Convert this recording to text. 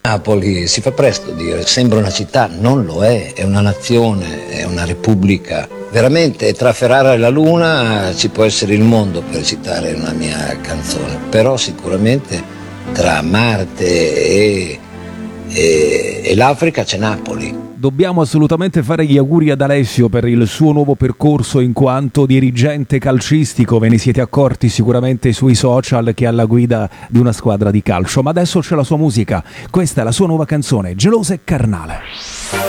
Napoli si fa presto a dire, sembra una città, non lo è una nazione, è una repubblica. Veramente tra Ferrara e la Luna ci può essere il mondo, per citare una mia canzone, però sicuramente tra Marte e l'Africa c'è Napoli. Dobbiamo assolutamente fare gli auguri ad Alessio per il suo nuovo percorso in quanto dirigente calcistico. Ve ne siete accorti sicuramente sui social che è alla guida di una squadra di calcio. Ma adesso c'è la sua musica. Questa è la sua nuova canzone, Gelosa e Carnale.